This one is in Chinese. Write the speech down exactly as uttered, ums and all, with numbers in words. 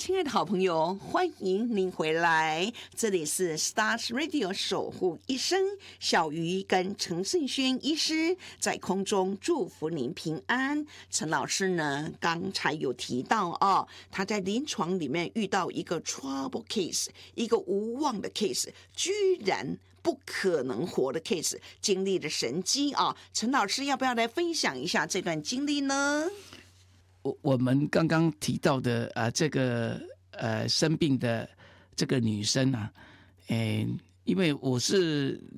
亲爱的好朋友，欢迎您回来，这里是 Stars Radio 守护医生，小鱼跟陈胜轩医师在空中祝福您平安。陈老师呢，刚才有提到哦，他在临床里面遇到一个 trouble case， 一个无望的 case， 居然不可能活的 case， 经历了神迹啊！陈老师要不要来分享一下这段经历呢？ 我我们刚刚提到的啊、呃，这个呃生病的这个女生啊，诶，因为我是